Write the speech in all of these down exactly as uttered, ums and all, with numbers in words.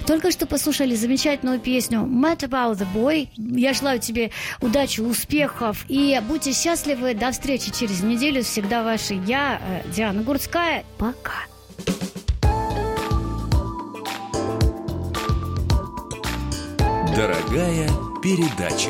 Только что послушали замечательную песню Mad About the Boy. Я желаю тебе удачи, успехов и будьте счастливы. До встречи через неделю. Всегда ваша я, Диана Гурцкая. Пока. Дорогая передача.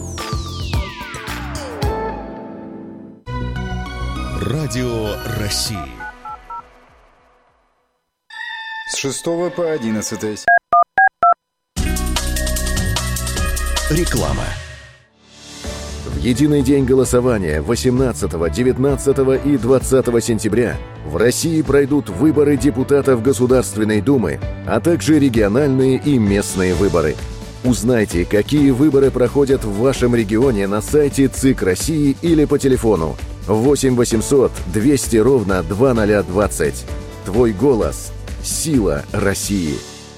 Радио России. С шестого по одиннадцатое. Реклама. В единый день голосования восемнадцатого, девятнадцатого и двадцатого сентября в России пройдут выборы депутатов Государственной Думы, а также региональные и местные выборы. Узнайте, какие выборы проходят в вашем регионе на сайте ЦИК России или по телефону восемь восемьсот двести ровно два ноль двадцать. Твой голос – сила России.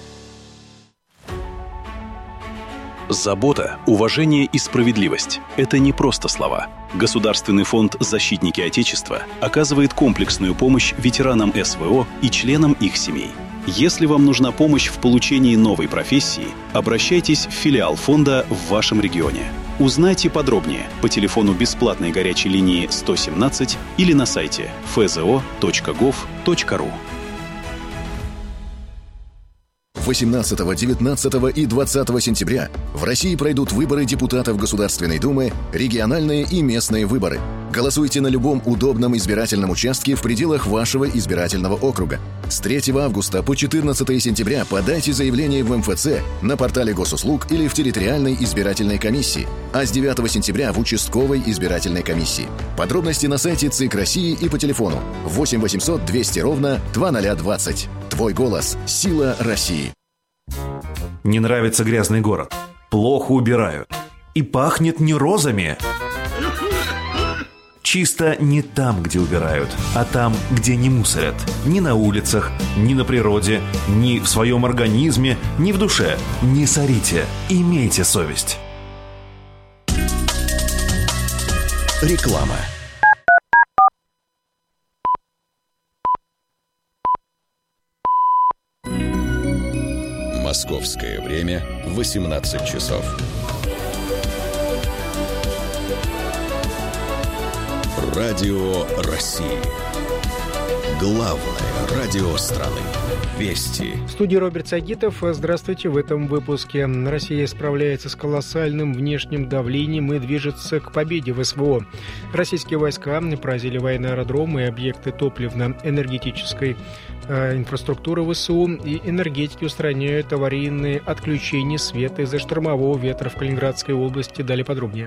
Забота, уважение и справедливость – это не просто слова. Государственный фонд «Защитники Отечества» оказывает комплексную помощь ветеранам эс вэ о и членам их семей. Если вам нужна помощь в получении новой профессии, обращайтесь в филиал фонда в вашем регионе. Узнайте подробнее по телефону бесплатной горячей линии сто семнадцать или на сайте эф зэ о точка гов точка ру. восемнадцатого, девятнадцатого и двадцатого сентября в России пройдут выборы депутатов Государственной Думы, региональные и местные выборы. Голосуйте на любом удобном избирательном участке в пределах вашего избирательного округа. С третьего августа по четырнадцатое сентября подайте заявление в эм эф цэ, на портале госуслуг или в территориальной избирательной комиссии, а с девятого сентября в участковой избирательной комиссии. Подробности на сайте ЦИК России и по телефону восемь восемьсот двести ровно два ноль двадцать. Твой голос – сила России. Не нравится грязный город. Плохо убирают. И пахнет не розами. Чисто не там, где убирают, а там, где не мусорят. Ни на улицах, ни на природе, ни в своем организме, ни в душе. Не сорите. Имейте совесть. Реклама. Московское время восемнадцать часов. Радио России. Главное радио страны. Вести. В студии Роберт Сагитов. Здравствуйте. В этом выпуске. Россия справляется с колоссальным внешним давлением и движется к победе в эс вэ о. Российские войска поразили военные аэродромы и объекты топливно-энергетической э, инфраструктуры вэ эс у, и энергетики устраняют аварийные отключения света из-за штормового ветра в Калининградской области. Далее подробнее.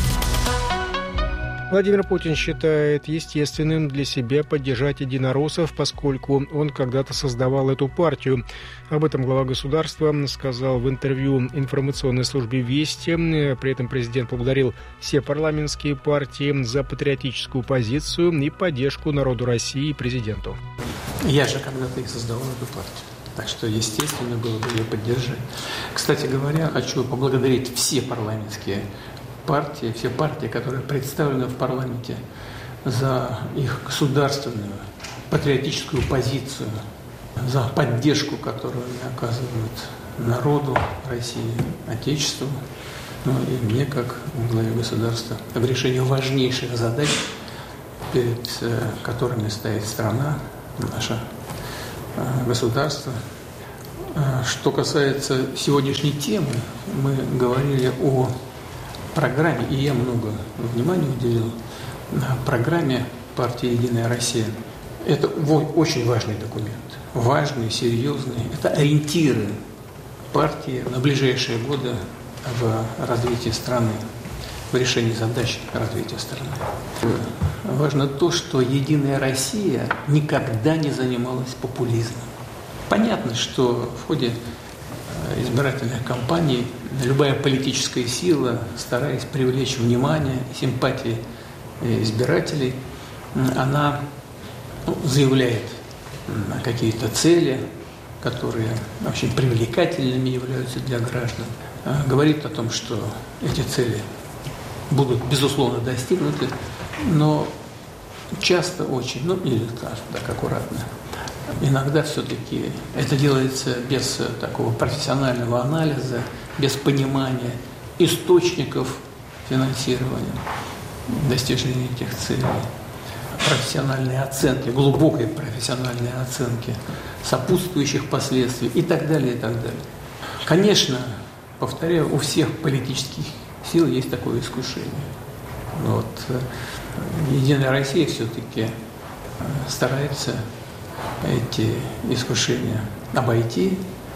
Владимир Путин считает естественным для себя поддержать единороссов, поскольку он когда-то создавал эту партию. Об этом глава государства сказал в интервью информационной службе «Вести». При этом президент поблагодарил все парламентские партии за патриотическую позицию и поддержку народу России и президенту. Я же когда-то и создавал эту партию. Так что, естественно, было бы ее поддержать. Кстати говоря, хочу поблагодарить все парламентские партии, все партии, которые представлены в парламенте, за их государственную патриотическую позицию, за поддержку, которую они оказывают народу России, Отечеству, ну и мне, как главе государства, в решении важнейших задач, перед которыми стоит страна, наше государство. Что касается сегодняшней темы, мы говорили о программе, и я много внимания уделил программе партии «Единая Россия». Это очень важный документ, важный, серьезный. Это ориентиры партии на ближайшие годы в развитии страны, в решении задач развития страны. Важно то, что «Единая Россия» никогда не занималась популизмом. Понятно, что в ходе избирательных кампаний любая политическая сила, стараясь привлечь внимание и симпатии избирателей, она ну, заявляет какие-то цели, которые очень привлекательными являются для граждан, говорит о том, что эти цели будут, безусловно, достигнуты, но часто очень, ну или так аккуратно, иногда все-таки это делается без такого профессионального анализа, без понимания источников финансирования, достижения этих целей, профессиональной оценки, глубокой профессиональной оценки сопутствующих последствий и так далее, и так далее. Конечно, повторяю, у всех политических сил есть такое искушение. Вот. Единая Россия все-таки старается эти искушения обойти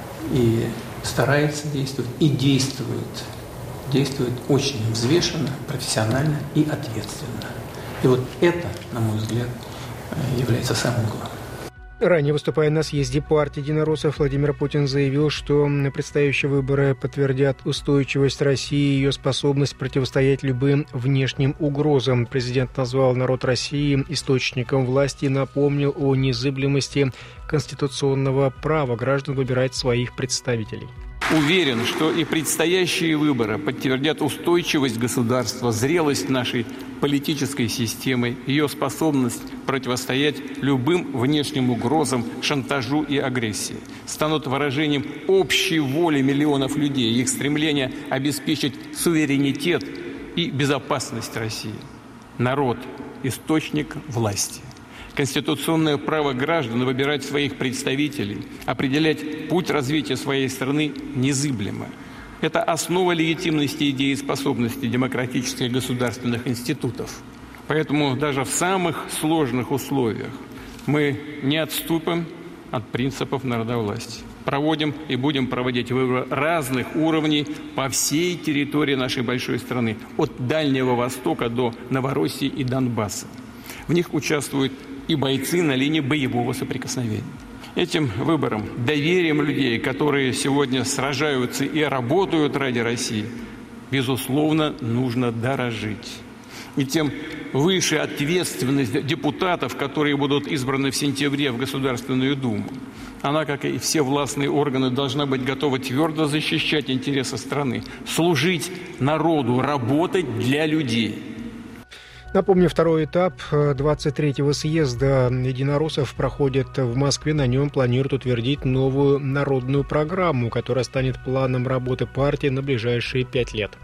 и старается действовать, и действует. Действует очень взвешенно, профессионально и ответственно. И вот это, на мой взгляд, является самым главным. Ранее, выступая на съезде партии единороссов, Владимир Путин заявил, что предстоящие выборы подтвердят устойчивость России и ее способность противостоять любым внешним угрозам. Президент назвал народ России источником власти и напомнил о незыблемости конституционного права граждан выбирать своих представителей. Уверен, что и предстоящие выборы подтвердят устойчивость государства, зрелость нашей политической системы, ее способность противостоять любым внешним угрозам, шантажу и агрессии, станут выражением общей воли миллионов людей, их стремления обеспечить суверенитет и безопасность России. Народ – источник власти. Конституционное право граждан выбирать своих представителей, определять путь развития своей страны незыблемо. Это основа легитимности и дееспособности демократических государственных институтов. Поэтому даже в самых сложных условиях мы не отступим от принципов народовластия. Проводим и будем проводить выборы разных уровней по всей территории нашей большой страны, от Дальнего Востока до Новороссии и Донбасса. В них участвуют и бойцы на линии боевого соприкосновения. Этим выбором, доверием людей, которые сегодня сражаются и работают ради России, безусловно, нужно дорожить. И тем выше ответственность депутатов, которые будут избраны в сентябре в Государственную Думу. Она, как и все властные органы, должна быть готова твердо защищать интересы страны, служить народу, работать для людей. Напомню, второй этап двадцать третьего съезда единороссов проходит в Москве. На нем планируют утвердить новую народную программу, которая станет планом работы партии на ближайшие пять лет.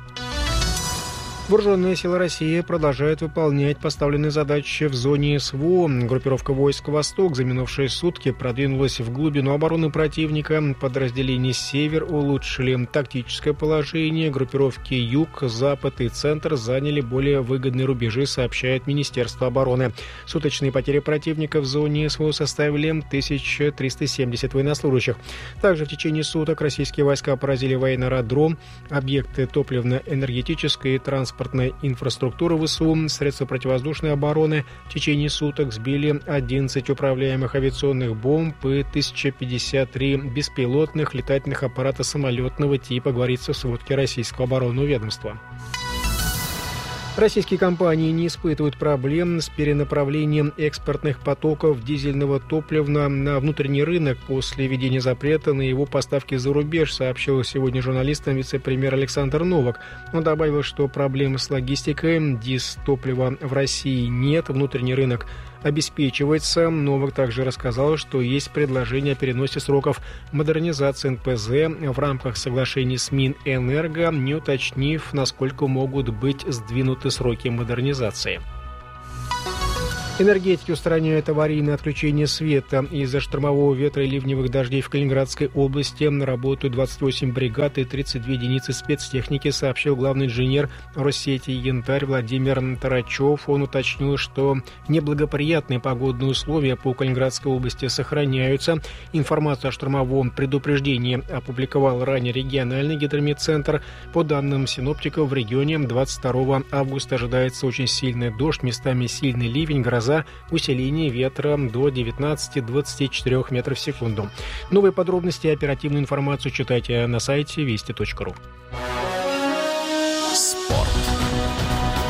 Вооруженные силы России продолжают выполнять поставленные задачи в зоне СВО. Группировка войск «Восток» за минувшие сутки продвинулась в глубину обороны противника. Подразделения «Север» улучшили тактическое положение. Группировки «Юг», «Запад» и «Центр» заняли более выгодные рубежи, сообщает Министерство обороны. Суточные потери противника в зоне СВО составили тысяча триста семьдесят военнослужащих. Также в течение суток российские войска поразили военный аэродром, объекты топливно-энергетической и транспортной инфраструктуры ВСУ, средства противовоздушной обороны. В течение суток сбили одиннадцать управляемых авиационных бомб и тысяча пятьдесят три беспилотных летательных аппарата самолетного типа, говорится в сводке российского оборонного ведомства. Российские компании не испытывают проблем с перенаправлением экспортных потоков дизельного топлива на внутренний рынок после введения запрета на его поставки за рубеж, сообщил сегодня журналистам вице-премьер Александр Новак. Он добавил, что проблем с логистикой дизтоплива в России нет, внутренний рынок обеспечивается. Новак также рассказал, что есть предложение о переносе сроков модернизации эн пэ зэ в рамках соглашений с Минэнерго, не уточнив, насколько могут быть сдвинуты сроки модернизации. Энергетики устраняют аварийное отключение света. Из-за штормового ветра и ливневых дождей в Калининградской области работают двадцать восемь бригад и тридцать две единицы спецтехники, сообщил главный инженер Россети «Янтарь» Владимир Тарачев. Он уточнил, что неблагоприятные погодные условия по Калининградской области сохраняются. Информацию о штормовом предупреждении опубликовал ранее региональный гидрометцентр. По данным синоптиков, в регионе двадцать второго августа ожидается очень сильный дождь, местами сильный ливень, гроза, усиление ветра до девятнадцати-двадцати четырёх метров в секунду. Новые подробности и оперативную информацию читайте на сайте вести точка ру. Спорт.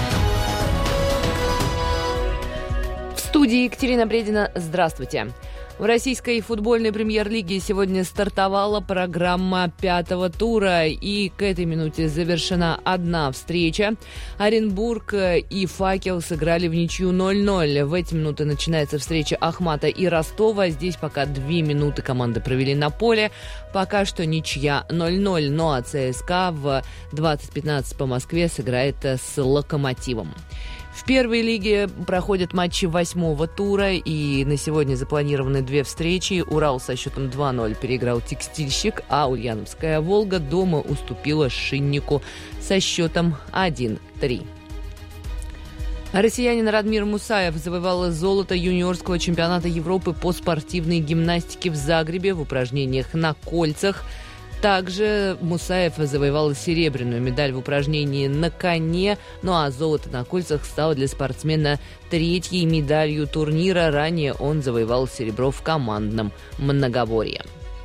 В студии Екатерина Бредина. Здравствуйте. В российской футбольной премьер-лиге сегодня стартовала программа пятого тура, и к этой минуте завершена одна встреча. Оренбург и «Факел» сыграли в ничью ноль-ноль. В эти минуты начинается встреча Ахмата и Ростова. Здесь пока две минуты команды провели на поле. Пока что ничья ноль-ноль. Ну а ЦСКА в двадцать пятнадцать по Москве сыграет с «Локомотивом». В первой лиге проходят матчи восьмого тура, и на сегодня запланированы две встречи. Урал со счетом два-ноль переиграл «Текстильщик», а Ульяновская «Волга» дома уступила «Шиннику» со счетом один-три. Россиянин Радмир Мусаев завоевал золото юниорского чемпионата Европы по спортивной гимнастике в Загребе в упражнениях на кольцах. Также Мусаев завоевал серебряную медаль в упражнении на коне, ну а золото на кольцах стало для спортсмена третьей медалью турнира. Ранее он завоевал серебро в командном многоборье.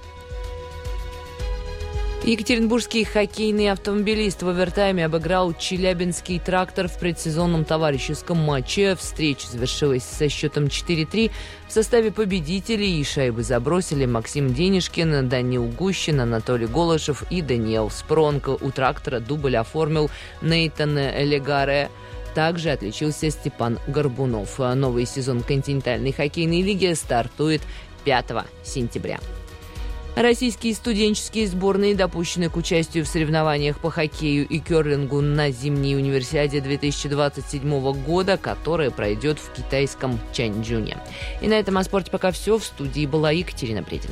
Екатеринбургский хоккейный автомобилист в овертайме обыграл Челябинский «Трактор» в предсезонном товарищеском матче. Встреча завершилась со счетом четыре-три. В составе победителей шайбы забросили Максим Денишкин, Данил Гущин, Анатолий Голышев и Даниэл Спронко. У «Трактора» дубль оформил Нейтан Легаре. Также отличился Степан Горбунов. Новый сезон континентальной хоккейной лиги стартует пятого сентября. Российские студенческие сборные допущены к участию в соревнованиях по хоккею и керлингу на зимней универсиаде две тысячи двадцать седьмого года, которая пройдет в китайском Чанчжуне. И на этом о спорте пока все. В студии была Екатерина Бредина.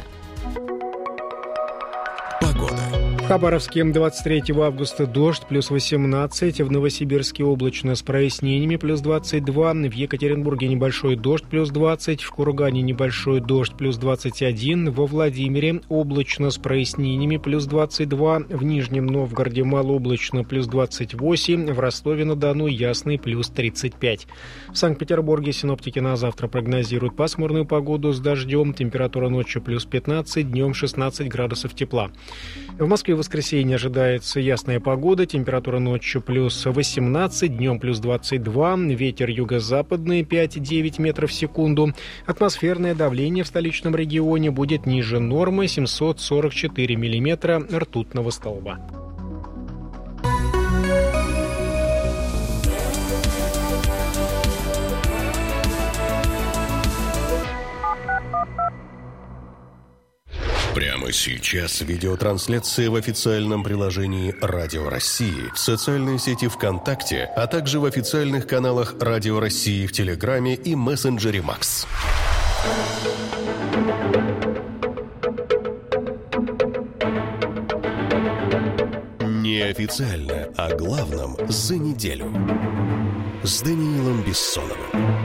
Погода. В Хабаровске двадцать третьего августа дождь, плюс восемнадцать. В Новосибирске облачно с прояснениями, плюс двадцать два. В Екатеринбурге небольшой дождь, плюс двадцать. В Кургане небольшой дождь, плюс двадцать один. Во Владимире облачно с прояснениями, плюс двадцать два. В Нижнем Новгороде малооблачно, плюс двадцать восемь. В Ростове-на-Дону ясный, плюс тридцать пять. В Санкт-Петербурге синоптики на завтра прогнозируют пасмурную погоду с дождем. Температура ночью плюс пятнадцать, днем шестнадцать градусов тепла. В Москве в воскресенье ожидается ясная погода, температура ночью плюс восемнадцать, днем плюс двадцать два, ветер юго-западный пять-девять метров в секунду. Атмосферное давление в столичном регионе будет ниже нормы семьсот сорок четыре миллиметра ртутного столба. Прямо сейчас видеотрансляция в официальном приложении «Радио России», в социальной сети ВКонтакте, а также в официальных каналах «Радио России» в Телеграме и мессенджере Макс. Неофициально о главном за неделю. С Даниилом Бессоновым.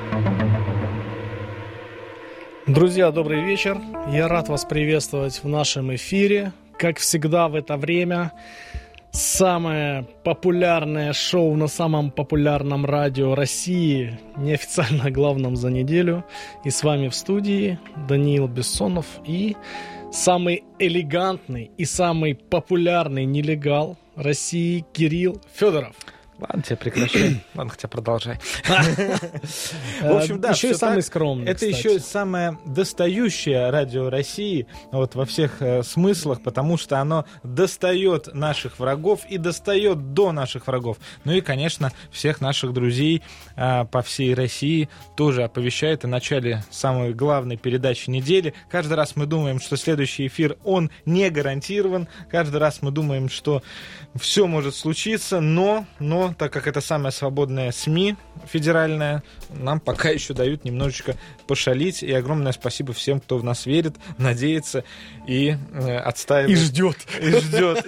Друзья, добрый вечер. Я рад вас приветствовать в нашем эфире. Как всегда в это время самое популярное шоу на самом популярном радио России, неофициально главном за неделю. И с вами в студии Даниил Бессонов и самый элегантный и самый популярный нелегал России Кирилл Федоров. Ладно, тебе прекращай. Ладно, хотя продолжай. В общем, да, еще и самый скромный, это еще самое достающее радио России вот, во всех э, смыслах, потому что оно достает наших врагов и достает до наших врагов. Ну и, конечно, всех наших друзей э, по всей России тоже оповещает о начале самой главной передачи недели. Каждый раз мы думаем, что следующий эфир, он не гарантирован. Каждый раз мы думаем, что все может случиться, но, но так как это самая свободная СМИ федеральная, нам пока еще дают немножечко пошалить. И огромное спасибо всем, кто в нас верит, надеется и э, отстаивает. И ждет. И ждет.